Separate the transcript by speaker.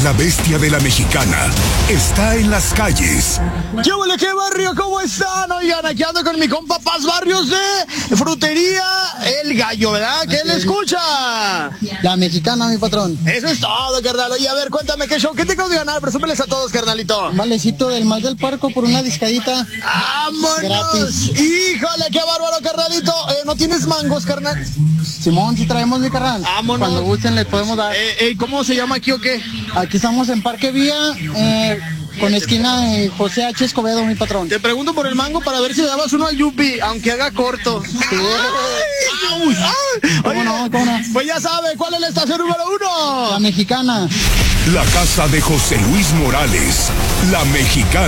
Speaker 1: La bestia de la mexicana está en las calles.
Speaker 2: ¿Qué huele, qué barrio? ¿Cómo están? Oigan, aquí ando con mi compa Paz Barrios de Frutería El Gallo, ¿verdad? ¿Qué le escucha?
Speaker 3: La mexicana, mi patrón.
Speaker 2: Eso es todo, carnal. Oye, a ver, cuéntame qué show. ¿Qué te acabas de ganar? Presúmeles a todos, carnalito.
Speaker 3: Un valecito del Mal del Parco por una discadita.
Speaker 2: ¡Vámonos!
Speaker 3: Gratis.
Speaker 2: ¡Híjole, qué bárbaro, carnalito! ¿No tienes mangos, carnal?
Speaker 3: Simón, si traemos, mi carnal.
Speaker 2: Vámonos.
Speaker 3: Cuando gusten les podemos dar.
Speaker 2: ¿Cómo se llama aquí o qué?
Speaker 3: Aquí estamos en Parque Vía, con esquina de José H. Escobedo, mi patrón.
Speaker 2: Te pregunto por el mango para ver si le dabas uno al Yupi, aunque haga corto.
Speaker 3: ¿Cómo no?
Speaker 2: Pues ya sabe, ¿cuál es la estación número 1?
Speaker 3: La mexicana.
Speaker 1: La casa de José Luis Morales, La Mexicana.